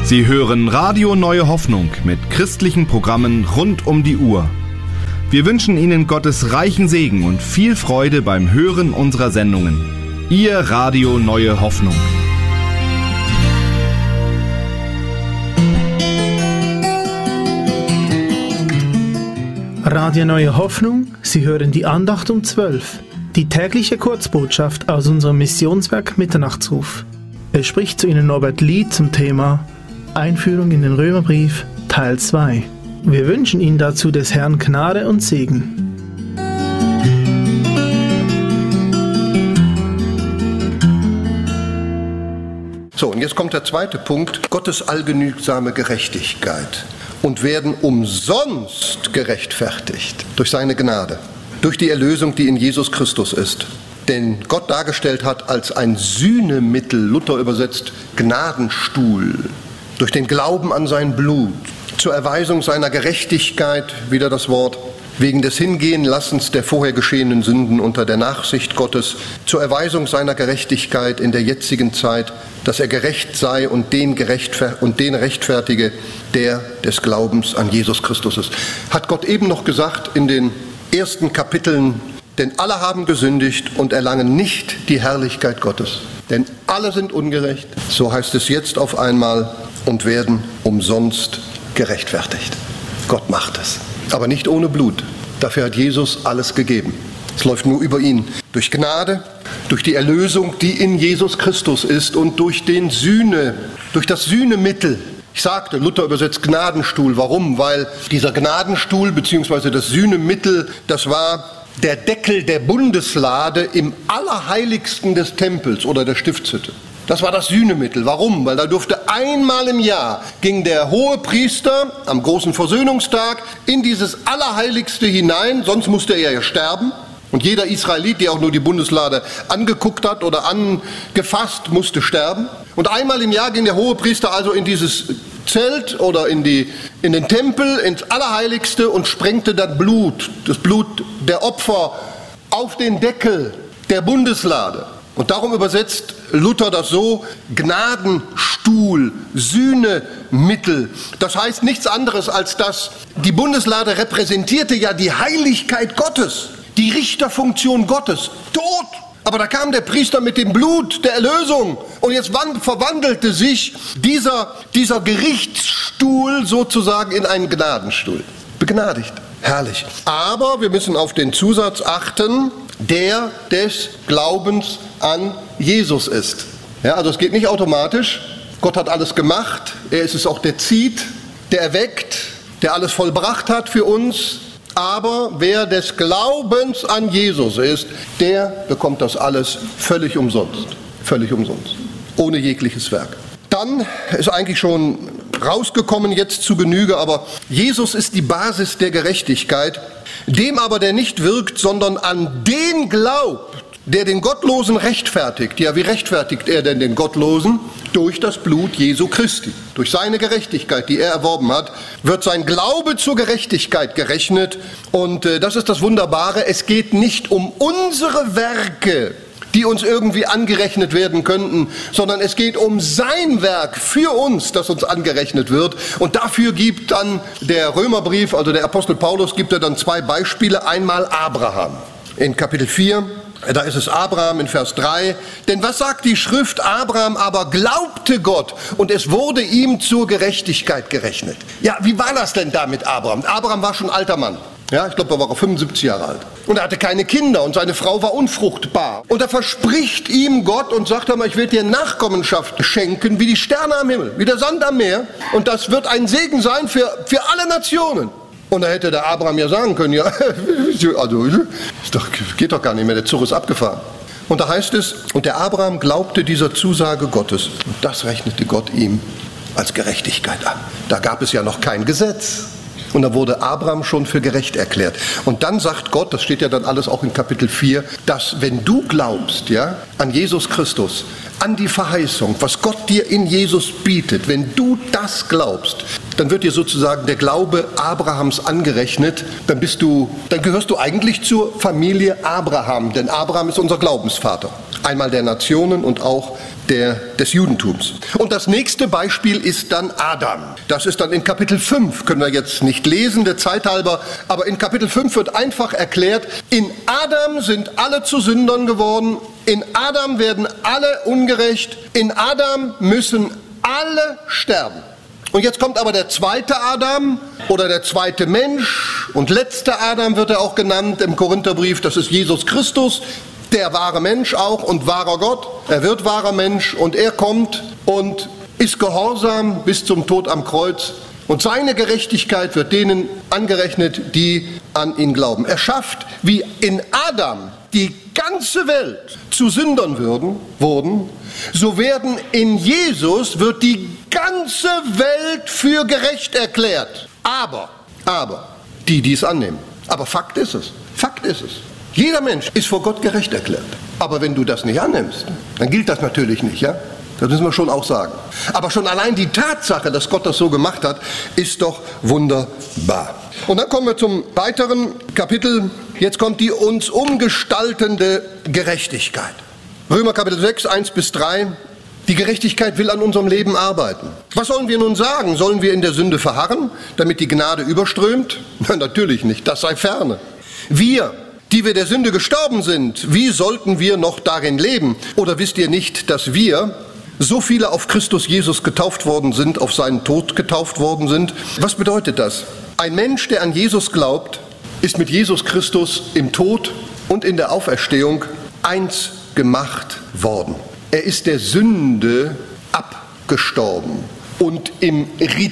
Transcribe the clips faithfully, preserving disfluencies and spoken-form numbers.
Sie hören Radio Neue Hoffnung mit christlichen Programmen rund um die Uhr. Wir wünschen Ihnen Gottes reichen Segen und viel Freude beim Hören unserer Sendungen. Ihr Radio Neue Hoffnung. Radio Neue Hoffnung, Sie hören die Andacht um zwölf, die tägliche Kurzbotschaft aus unserem Missionswerk Mitternachtsruf. Es spricht zu Ihnen Norbert Lied zum Thema Einführung in den Römerbrief, Teil zwei. Wir wünschen Ihnen dazu des Herrn Gnade und Segen. So, und jetzt kommt der zweite Punkt, Gottes allgenügsame Gerechtigkeit. Und werden umsonst gerechtfertigt durch seine Gnade, durch die Erlösung, die in Jesus Christus ist. Den Gott dargestellt hat als ein Sühnemittel, Luther übersetzt Gnadenstuhl, durch den Glauben an sein Blut, zur Erweisung seiner Gerechtigkeit, wieder das Wort, wegen des Hingehenlassens der vorher geschehenen Sünden unter der Nachsicht Gottes, zur Erweisung seiner Gerechtigkeit in der jetzigen Zeit, dass er gerecht sei und den, gerechtfer- und den rechtfertige, der des Glaubens an Jesus Christus ist. Hat Gott eben noch gesagt in den ersten Kapiteln, denn alle haben gesündigt und erlangen nicht die Herrlichkeit Gottes. Denn alle sind ungerecht, so heißt es jetzt auf einmal, und werden umsonst gerechtfertigt. Gott macht es. Aber nicht ohne Blut. Dafür hat Jesus alles gegeben. Es läuft nur über ihn. Durch Gnade, durch die Erlösung, die in Jesus Christus ist und durch den Sühne, durch das Sühnemittel. Ich sagte, Luther übersetzt Gnadenstuhl. Warum? Weil dieser Gnadenstuhl bzw. das Sühnemittel, das war der Deckel der Bundeslade im Allerheiligsten des Tempels oder der Stiftshütte. Das war das Sühnemittel. Warum? Weil da durfte einmal im Jahr, ging der Hohepriester am großen Versöhnungstag in dieses Allerheiligste hinein, sonst musste er ja sterben. Und jeder Israelit, der auch nur die Bundeslade angeguckt hat oder angefasst, musste sterben. Und einmal im Jahr ging der Hohepriester also in dieses Zelt oder in, die, in den Tempel, ins Allerheiligste und sprengte dann Blut, das Blut der Opfer, auf den Deckel der Bundeslade. Und darum übersetzt Luther das so, Gnadenstuhl, Sühnemittel. Das heißt nichts anderes, als dass die Bundeslade repräsentierte ja die Heiligkeit Gottes, die Richterfunktion Gottes, tot. Aber da kam der Priester mit dem Blut der Erlösung und jetzt verwandelte sich dieser, dieser Gerichtsstuhl sozusagen in einen Gnadenstuhl. Begnadigt, herrlich. Aber wir müssen auf den Zusatz achten, der des Glaubens an Jesus ist. Ja, also es geht nicht automatisch. Gott hat alles gemacht. Er ist es auch, der zieht, der erweckt, der alles vollbracht hat für uns. Aber wer des Glaubens an Jesus ist, der bekommt das alles völlig umsonst. Völlig umsonst. Ohne jegliches Werk. Dann ist eigentlich schon rausgekommen jetzt zu Genüge, aber Jesus ist die Basis der Gerechtigkeit. Dem aber, der nicht wirkt, sondern an den glaubt, der den Gottlosen rechtfertigt. Ja, wie rechtfertigt er denn den Gottlosen? Durch das Blut Jesu Christi. Durch seine Gerechtigkeit, die er erworben hat, wird sein Glaube zur Gerechtigkeit gerechnet. Und äh, das ist das Wunderbare. Es geht nicht um unsere Werke, die uns irgendwie angerechnet werden könnten, sondern es geht um sein Werk für uns, das uns angerechnet wird. Und dafür gibt dann der Römerbrief, also der Apostel Paulus, gibt er dann zwei Beispiele. Einmal Abraham in Kapitel vier. Da ist es Abraham in Vers drei. Denn was sagt die Schrift? Abraham aber glaubte Gott und es wurde ihm zur Gerechtigkeit gerechnet. Ja, wie war das denn da mit Abraham? Abraham war schon ein alter Mann. Ja, ich glaube, da war er fünfundsiebzig Jahre alt. Und er hatte keine Kinder und seine Frau war unfruchtbar. Und da verspricht ihm Gott und sagt einmal, ich will dir Nachkommenschaft schenken, wie die Sterne am Himmel, wie der Sand am Meer. Und das wird ein Segen sein für, für alle Nationen. Und da hätte der Abraham ja sagen können, ja, also, ist doch, geht doch gar nicht mehr, der Zug ist abgefahren. Und da heißt es, und der Abraham glaubte dieser Zusage Gottes. Und das rechnete Gott ihm als Gerechtigkeit an. Da gab es ja noch kein Gesetz. Und da wurde Abraham schon für gerecht erklärt. Und dann sagt Gott, das steht ja dann alles auch in Kapitel vier, dass wenn du glaubst, ja, an Jesus Christus, an die Verheißung, was Gott dir in Jesus bietet, wenn du das glaubst, dann wird dir sozusagen der Glaube Abrahams angerechnet, dann bist du, dann gehörst du eigentlich zur Familie Abraham, denn Abraham ist unser Glaubensvater. Einmal der Nationen und auch der, des Judentums. Und das nächste Beispiel ist dann Adam. Das ist dann in Kapitel fünf, können wir jetzt nicht lesen, der Zeit halber, aber in Kapitel fünf wird einfach erklärt, in Adam sind alle zu Sündern geworden, in Adam werden alle ungerecht, in Adam müssen alle sterben. Und jetzt kommt aber der zweite Adam oder der zweite Mensch und letzte Adam wird er auch genannt im Korintherbrief, das ist Jesus Christus, der wahre Mensch auch und wahrer Gott. Er wird wahrer Mensch und er kommt und ist gehorsam bis zum Tod am Kreuz. Und seine Gerechtigkeit wird denen angerechnet, die an ihn glauben. Er schafft, wie in Adam die ganze Welt zu Sündern würden, wurden, so werden in Jesus wird die ganze Welt für gerecht erklärt. Aber, aber, die, die es annehmen. Aber Fakt ist es. Fakt ist es. Jeder Mensch ist vor Gott gerecht erklärt. Aber wenn du das nicht annimmst, dann gilt das natürlich nicht, ja? Das müssen wir schon auch sagen. Aber schon allein die Tatsache, dass Gott das so gemacht hat, ist doch wunderbar. Und dann kommen wir zum weiteren Kapitel. Jetzt kommt die uns umgestaltende Gerechtigkeit. Römer Kapitel sechs, eins bis drei. Die Gerechtigkeit will an unserem Leben arbeiten. Was sollen wir nun sagen? Sollen wir in der Sünde verharren, damit die Gnade überströmt? Nein, natürlich nicht, das sei ferne. Wir, die wir der Sünde gestorben sind, wie sollten wir noch darin leben? Oder wisst ihr nicht, dass wir, so viele auf Christus Jesus getauft worden sind, auf seinen Tod getauft worden sind? Was bedeutet das? Ein Mensch, der an Jesus glaubt, ist mit Jesus Christus im Tod und in der Auferstehung eins gemacht worden. Er ist der Sünde abgestorben. Und im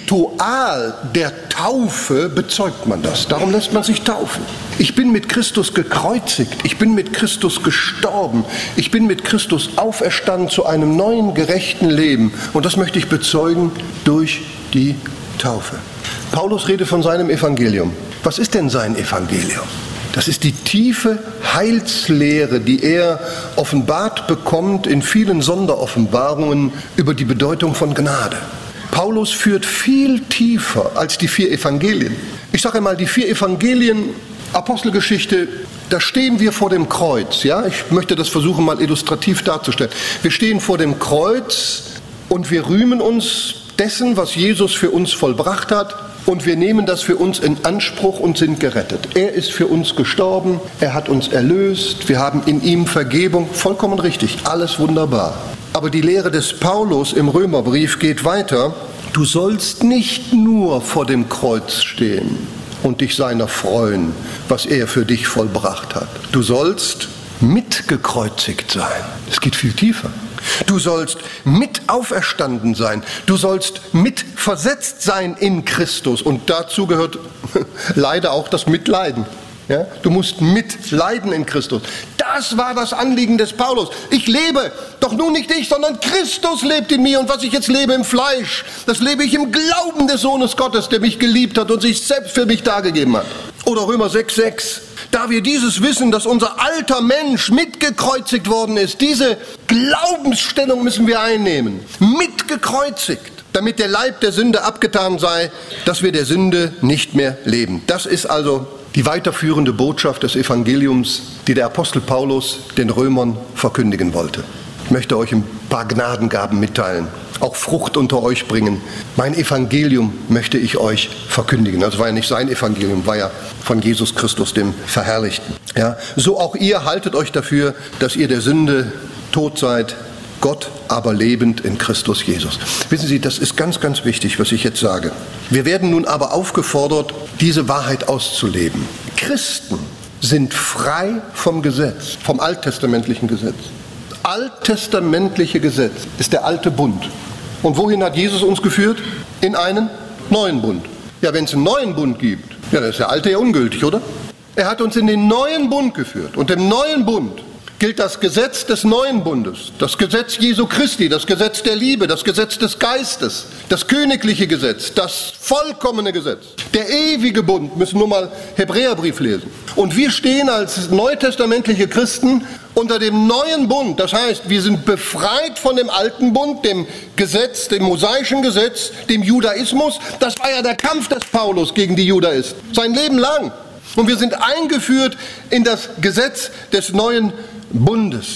Ritual der Taufe bezeugt man das. Darum lässt man sich taufen. Ich bin mit Christus gekreuzigt. Ich bin mit Christus gestorben. Ich bin mit Christus auferstanden zu einem neuen, gerechten Leben. Und das möchte ich bezeugen durch die Taufe. Paulus redet von seinem Evangelium. Was ist denn sein Evangelium? Das ist die tiefe Heilslehre, die er offenbart bekommt in vielen Sonderoffenbarungen über die Bedeutung von Gnade. Paulus führt viel tiefer als die vier Evangelien. Ich sage mal, die vier Evangelien, Apostelgeschichte, da stehen wir vor dem Kreuz. Ja? Ich möchte das versuchen, mal illustrativ darzustellen. Wir stehen vor dem Kreuz und wir rühmen uns dessen, was Jesus für uns vollbracht hat. Und wir nehmen das für uns in Anspruch und sind gerettet. Er ist für uns gestorben, er hat uns erlöst, wir haben in ihm Vergebung. Vollkommen richtig, alles wunderbar. Aber die Lehre des Paulus im Römerbrief geht weiter. Du sollst nicht nur vor dem Kreuz stehen und dich seiner freuen, was er für dich vollbracht hat. Du sollst mitgekreuzigt sein. Es geht viel tiefer. Du sollst mit auferstanden sein. Du sollst mit versetzt sein in Christus. Und dazu gehört leider auch das Mitleiden. Ja? Du musst mitleiden in Christus. Das war das Anliegen des Paulus. Ich lebe, doch nun nicht ich, sondern Christus lebt in mir. Und was ich jetzt lebe im Fleisch, das lebe ich im Glauben des Sohnes Gottes, der mich geliebt hat und sich selbst für mich dargegeben hat. Oder Römer sechs, sechs. Da wir dieses wissen, dass unser alter Mensch mitgekreuzigt worden ist, diese Glaubensstellung müssen wir einnehmen. Mitgekreuzigt, damit der Leib der Sünde abgetan sei, dass wir der Sünde nicht mehr leben. Das ist also die weiterführende Botschaft des Evangeliums, die der Apostel Paulus den Römern verkündigen wollte. Ich möchte euch ein paar Gnadengaben mitteilen, auch Frucht unter euch bringen. Mein Evangelium möchte ich euch verkündigen. Das war ja nicht sein Evangelium, war ja von Jesus Christus, dem Verherrlichten. Ja, so auch ihr haltet euch dafür, dass ihr der Sünde tot seid, Gott aber lebend in Christus Jesus. Wissen Sie, das ist ganz, ganz wichtig, was ich jetzt sage. Wir werden nun aber aufgefordert, diese Wahrheit auszuleben. Christen sind frei vom Gesetz, vom alttestamentlichen Gesetz. Alttestamentliche Gesetz ist der alte Bund. Und wohin hat Jesus uns geführt? In einen neuen Bund. Ja, wenn es einen neuen Bund gibt, ja, dann ist der alte ja ungültig, oder? Er hat uns in den neuen Bund geführt. Und im neuen Bund gilt das Gesetz des neuen Bundes, das Gesetz Jesu Christi, das Gesetz der Liebe, das Gesetz des Geistes, das königliche Gesetz, das vollkommene Gesetz. Der ewige Bund, müssen nur mal Hebräerbrief lesen. Und wir stehen als neutestamentliche Christen unter dem neuen Bund. Das heißt, wir sind befreit von dem alten Bund, dem Gesetz, dem mosaischen Gesetz, dem Judaismus. Das war ja der Kampf des Paulus gegen die Judaisten, sein Leben lang. Und wir sind eingeführt in das Gesetz des neuen Bundes.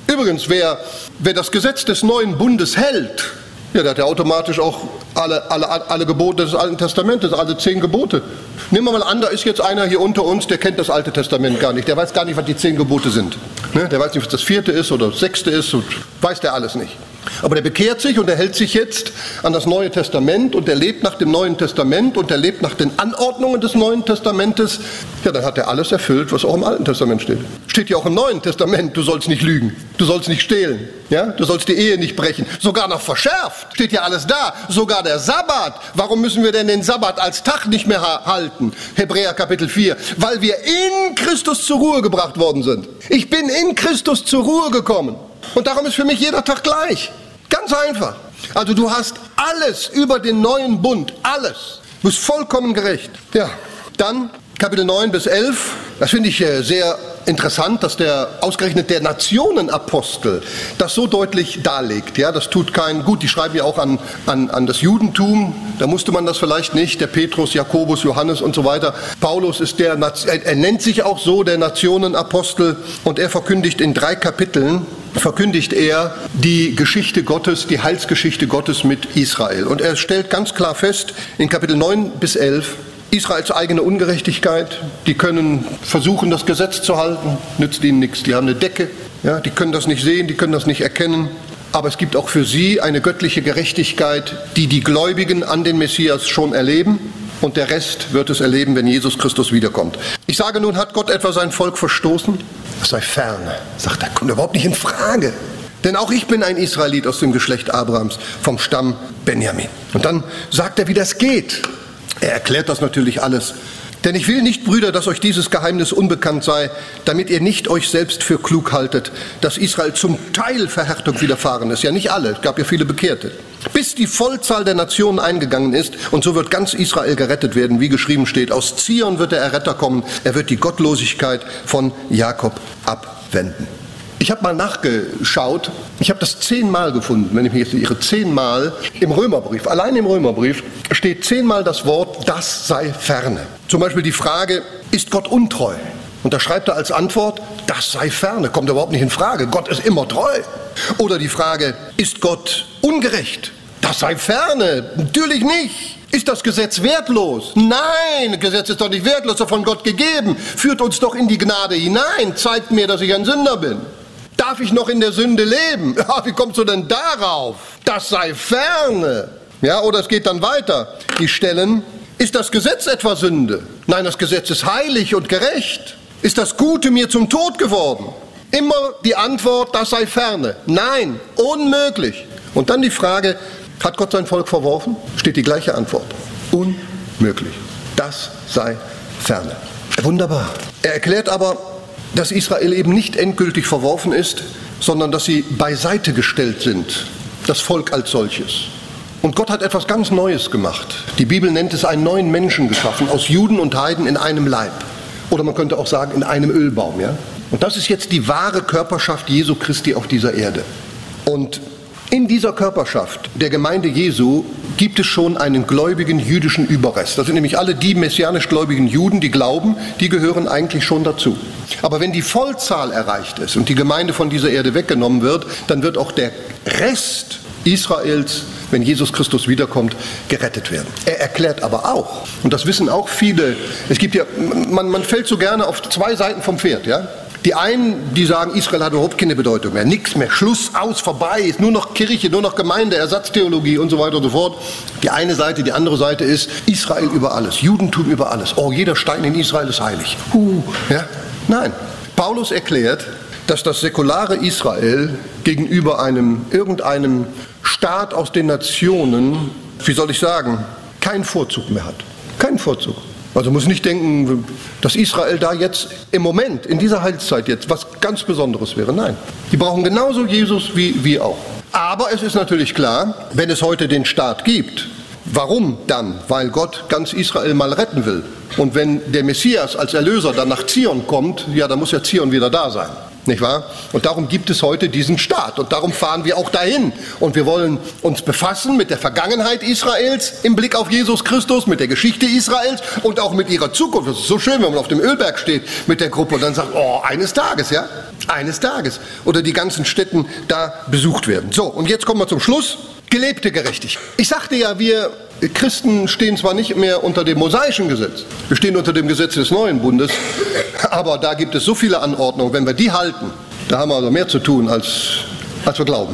Übrigens, wer, wer das Gesetz des neuen Bundes hält, ja, der hat ja automatisch auch alle, alle, alle Gebote des Alten Testamentes, alle zehn Gebote. Nehmen wir mal an, da ist jetzt einer hier unter uns, der kennt das Alte Testament gar nicht. Der weiß gar nicht, was die zehn Gebote sind. Ne? Der weiß nicht, was das vierte ist oder das sechste ist, und weiß der alles nicht. Aber der bekehrt sich und er hält sich jetzt an das Neue Testament und er lebt nach dem Neuen Testament und er lebt nach den Anordnungen des Neuen Testamentes. Ja, dann hat er alles erfüllt, was auch im Alten Testament steht. Steht ja auch im Neuen Testament, du sollst nicht lügen, du sollst nicht stehlen, ja? Du sollst die Ehe nicht brechen. Sogar noch verschärft, steht ja alles da. Sogar der Sabbat. Warum müssen wir denn den Sabbat als Tag nicht mehr halten? Hebräer Kapitel vier. Weil wir in Christus zur Ruhe gebracht worden sind. Ich bin in Christus zur Ruhe gekommen. Und darum ist für mich jeder Tag gleich. Ganz einfach. Also du hast alles über den neuen Bund, alles. Du bist vollkommen gerecht. Ja, dann Kapitel neun bis elf. Das finde ich sehr interessant, dass der ausgerechnet der Nationenapostel das so deutlich darlegt. Ja, das tut keinen gut. Die schreiben ja auch an, an, an das Judentum. Da musste man das vielleicht nicht. Der Petrus, Jakobus, Johannes und so weiter. Paulus ist der, er, er nennt sich auch so, der Nationenapostel. Und er verkündigt in drei Kapiteln, verkündigt er die Geschichte Gottes, die Heilsgeschichte Gottes mit Israel. Und er stellt ganz klar fest, in Kapitel neun bis elf, Israels eigene Ungerechtigkeit, die können versuchen, das Gesetz zu halten, nützt ihnen nichts. Die haben eine Decke, ja, die können das nicht sehen, die können das nicht erkennen. Aber es gibt auch für sie eine göttliche Gerechtigkeit, die die Gläubigen an den Messias schon erleben. Und der Rest wird es erleben, wenn Jesus Christus wiederkommt. Ich sage nun, hat Gott etwa sein Volk verstoßen? Das sei ferne, sagt er, kommt überhaupt nicht in Frage. Denn auch ich bin ein Israelit aus dem Geschlecht Abrahams, vom Stamm Benjamin. Und dann sagt er, wie das geht. Er erklärt das natürlich alles. Denn ich will nicht, Brüder, dass euch dieses Geheimnis unbekannt sei, damit ihr nicht euch selbst für klug haltet, dass Israel zum Teil Verhärtung widerfahren ist. Ja, nicht alle, es gab ja viele Bekehrte. Bis die Vollzahl der Nationen eingegangen ist, und so wird ganz Israel gerettet werden, wie geschrieben steht. Aus Zion wird der Erretter kommen, er wird die Gottlosigkeit von Jakob abwenden. Ich habe mal nachgeschaut, ich habe das zehnmal gefunden, wenn ich mich jetzt irre, zehnmal im Römerbrief, allein im Römerbrief steht zehnmal das Wort, das sei ferne. Zum Beispiel die Frage, ist Gott untreu? Und da schreibt er als Antwort, das sei ferne, kommt überhaupt nicht in Frage, Gott ist immer treu. Oder die Frage, ist Gott ungerecht? Das sei ferne, natürlich nicht. Ist das Gesetz wertlos? Nein, das Gesetz ist doch nicht wertlos, ist doch von Gott gegeben. Führt uns doch in die Gnade hinein, zeigt mir, dass ich ein Sünder bin. Darf ich noch in der Sünde leben? Ja, wie kommst du denn darauf? Das sei ferne. Ja, oder es geht dann weiter. Die Stellen, ist das Gesetz etwa Sünde? Nein, das Gesetz ist heilig und gerecht. Ist das Gute mir zum Tod geworden? Immer die Antwort, das sei ferne. Nein, unmöglich. Und dann die Frage, hat Gott sein Volk verworfen? Steht die gleiche Antwort. Unmöglich. Das sei ferne. Wunderbar. Er erklärt aber, dass Israel eben nicht endgültig verworfen ist, sondern dass sie beiseite gestellt sind, das Volk als solches. Und Gott hat etwas ganz Neues gemacht. Die Bibel nennt es einen neuen Menschen geschaffen, aus Juden und Heiden in einem Leib. Oder man könnte auch sagen, in einem Ölbaum. Ja? Und das ist jetzt die wahre Körperschaft Jesu Christi auf dieser Erde. Und in dieser Körperschaft der Gemeinde Jesu gibt es schon einen gläubigen jüdischen Überrest. Das sind nämlich alle die messianisch gläubigen Juden, die glauben, die gehören eigentlich schon dazu. Aber wenn die Vollzahl erreicht ist und die Gemeinde von dieser Erde weggenommen wird, dann wird auch der Rest Israels, wenn Jesus Christus wiederkommt, gerettet werden. Er erklärt aber auch, und das wissen auch viele, es gibt ja, man, man fällt so gerne auf zwei Seiten vom Pferd, ja. Die einen, die sagen, Israel hat überhaupt keine Bedeutung mehr, nichts mehr, Schluss, aus, vorbei, ist nur noch Kirche, nur noch Gemeinde, Ersatztheologie und so weiter und so fort. Die eine Seite, die andere Seite ist Israel über alles, Judentum über alles. Oh, jeder Stein in Israel ist heilig. Huh, ja? Nein, Paulus erklärt, dass das säkulare Israel gegenüber einem irgendeinem Staat aus den Nationen, wie soll ich sagen, keinen Vorzug mehr hat. Keinen Vorzug. Also muss nicht denken, dass Israel da jetzt im Moment, in dieser Heilszeit jetzt, was ganz Besonderes wäre. Nein, die brauchen genauso Jesus wie wir auch. Aber es ist natürlich klar, wenn es heute den Staat gibt, warum dann? Weil Gott ganz Israel mal retten will. Und wenn der Messias als Erlöser dann nach Zion kommt, ja, dann muss ja Zion wieder da sein. nicht wahr? Und darum gibt es heute diesen Staat und darum fahren wir auch dahin. Und wir wollen uns befassen mit der Vergangenheit Israels im Blick auf Jesus Christus, mit der Geschichte Israels und auch mit ihrer Zukunft. Das ist so schön, wenn man auf dem Ölberg steht mit der Gruppe und dann sagt, oh, eines Tages, ja, eines Tages. Oder die ganzen Städten da besucht werden. So, und jetzt kommen wir zum Schluss. Gelebte Gerechtigkeit. Ich sagte ja, wir Christen stehen zwar nicht mehr unter dem mosaischen Gesetz, wir stehen unter dem Gesetz des neuen Bundes, aber da gibt es so viele Anordnungen, wenn wir die halten, da haben wir also mehr zu tun, als, als wir glauben.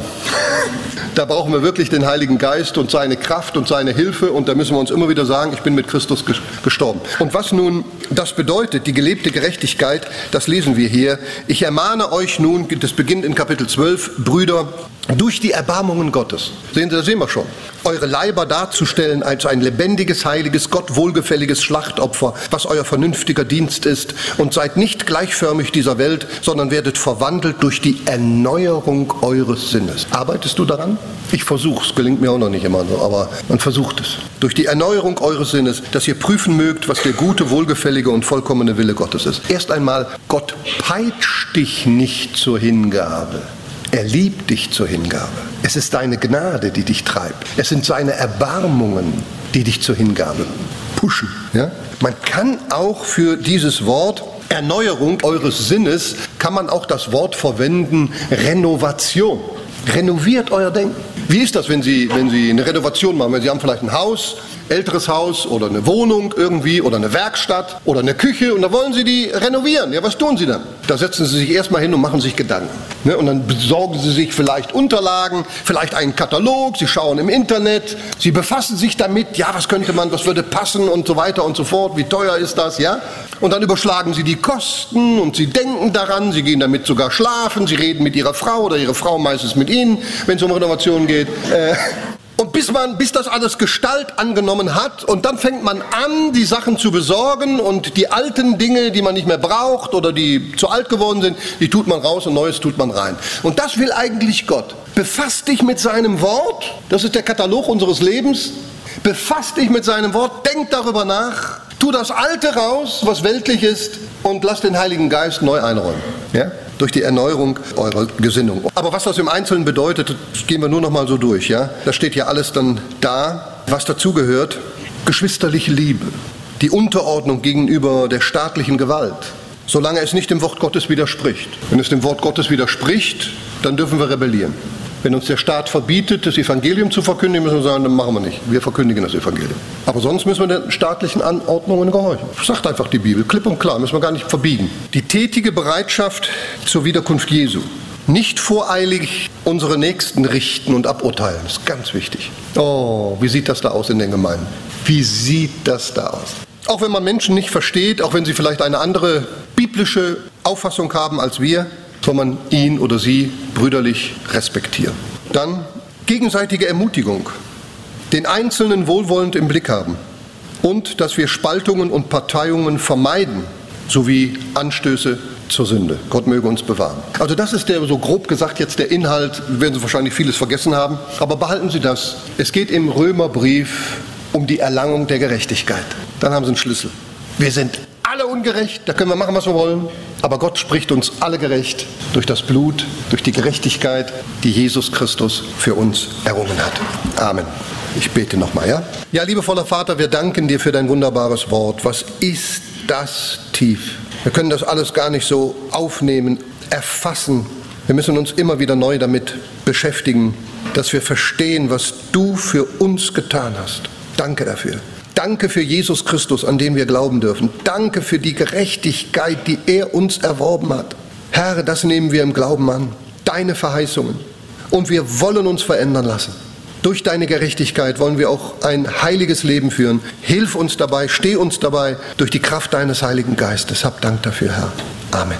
Da brauchen wir wirklich den Heiligen Geist und seine Kraft und seine Hilfe und da müssen wir uns immer wieder sagen, ich bin mit Christus gestorben. Und was nun das bedeutet, die gelebte Gerechtigkeit, das lesen wir hier. Ich ermahne euch nun, das beginnt in Kapitel zwölf, Brüder, durch die Erbarmungen Gottes. Sehen Sie, das sehen wir schon. Eure Leiber darzustellen als ein lebendiges, heiliges, Gott wohlgefälliges Schlachtopfer, was euer vernünftiger Dienst ist. Und seid nicht gleichförmig dieser Welt, sondern werdet verwandelt durch die Erneuerung eures Sinnes. Arbeitest du daran? Ich versuche es, gelingt mir auch noch nicht immer so, aber man versucht es. Durch die Erneuerung eures Sinnes, dass ihr prüfen mögt, was der gute, wohlgefällige und vollkommene Wille Gottes ist. Erst einmal, Gott peitscht dich nicht zur Hingabe. Er liebt dich zur Hingabe. Es ist deine Gnade, die dich treibt. Es sind seine Erbarmungen, die dich zur Hingabe pushen. Ja? Man kann auch für dieses Wort Erneuerung eures Sinnes, kann man auch das Wort verwenden, Renovation. Renoviert euer Denken. Wie ist das, wenn Sie, wenn Sie eine Renovation machen? Wenn Sie haben vielleicht ein Haus, älteres Haus oder eine Wohnung irgendwie oder eine Werkstatt oder eine Küche und da wollen Sie die renovieren. Ja, was tun Sie dann? Da setzen Sie sich erstmal hin und machen sich Gedanken. Ne? Und dann besorgen Sie sich vielleicht Unterlagen, vielleicht einen Katalog, Sie schauen im Internet, Sie befassen sich damit, ja, was könnte man, was würde passen und so weiter und so fort, wie teuer ist das, ja? Und dann überschlagen Sie die Kosten und Sie denken daran, Sie gehen damit sogar schlafen, Sie reden mit Ihrer Frau oder Ihre Frau meistens mit Ihnen, wenn es um Renovation geht. Äh, Und bis man, bis das alles Gestalt angenommen hat und dann fängt man an, die Sachen zu besorgen und die alten Dinge, die man nicht mehr braucht oder die zu alt geworden sind, die tut man raus und Neues tut man rein. Und das will eigentlich Gott. Befass dich mit seinem Wort, das ist der Katalog unseres Lebens, befass dich mit seinem Wort, denk darüber nach, tu das Alte raus, was weltlich ist und lass den Heiligen Geist neu einräumen. Ja? Durch die Erneuerung eurer Gesinnung. Aber was das im Einzelnen bedeutet, das gehen wir nur noch mal so durch. Ja? Da steht ja alles dann da, was dazugehört. Geschwisterliche Liebe, die Unterordnung gegenüber der staatlichen Gewalt, solange es nicht dem Wort Gottes widerspricht. Wenn es dem Wort Gottes widerspricht, dann dürfen wir rebellieren. Wenn uns der Staat verbietet, das Evangelium zu verkündigen, müssen wir sagen, dann machen wir nicht. Wir verkündigen das Evangelium. Aber sonst müssen wir den staatlichen Anordnungen gehorchen. Das sagt einfach die Bibel, klipp und klar, müssen wir gar nicht verbiegen. Die tätige Bereitschaft zur Wiederkunft Jesu. Nicht voreilig unsere Nächsten richten und aburteilen. Das ist ganz wichtig. Oh, wie sieht das da aus in den Gemeinden? Wie sieht das da aus? Auch wenn man Menschen nicht versteht, auch wenn sie vielleicht eine andere biblische Auffassung haben als wir, soll man ihn oder sie brüderlich respektieren. Dann gegenseitige Ermutigung, den Einzelnen wohlwollend im Blick haben und dass wir Spaltungen und Parteiungen vermeiden, sowie Anstöße zur Sünde. Gott möge uns bewahren. Also das ist der, so grob gesagt jetzt der Inhalt, werden Sie wahrscheinlich vieles vergessen haben, aber behalten Sie das. Es geht im Römerbrief um die Erlangung der Gerechtigkeit. Dann haben Sie einen Schlüssel. Wir sind alle ungerecht, da können wir machen, was wir wollen, aber Gott spricht uns alle gerecht durch das Blut, durch die Gerechtigkeit, die Jesus Christus für uns errungen hat. Amen. Ich bete nochmal, ja? Ja, liebevoller Vater, wir danken dir für dein wunderbares Wort. Was ist das tief? Wir können das alles gar nicht so aufnehmen, erfassen. Wir müssen uns immer wieder neu damit beschäftigen, dass wir verstehen, was du für uns getan hast. Danke dafür. Danke für Jesus Christus, an den wir glauben dürfen. Danke für die Gerechtigkeit, die er uns erworben hat. Herr, das nehmen wir im Glauben an. Deine Verheißungen. Und wir wollen uns verändern lassen. Durch deine Gerechtigkeit wollen wir auch ein heiliges Leben führen. Hilf uns dabei, steh uns dabei, durch die Kraft deines Heiligen Geistes. Hab Dank dafür, Herr. Amen.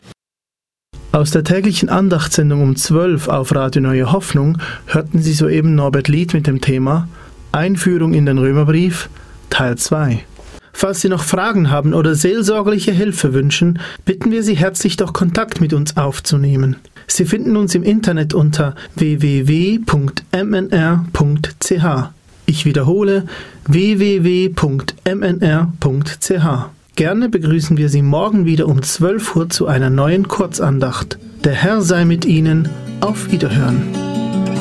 Aus der täglichen Andachtssendung um zwölf auf Radio Neue Hoffnung hörten Sie soeben Norbert Lied mit dem Thema Einführung in den Römerbrief, Teil zwei. Falls Sie noch Fragen haben oder seelsorgerliche Hilfe wünschen, bitten wir Sie herzlich, doch Kontakt mit uns aufzunehmen. Sie finden uns im Internet unter w w w punkt m n r punkt c h. Ich wiederhole w w w punkt m n r punkt c h. Gerne begrüßen wir Sie morgen wieder um zwölf Uhr zu einer neuen Kurzandacht. Der Herr sei mit Ihnen. Auf Wiederhören.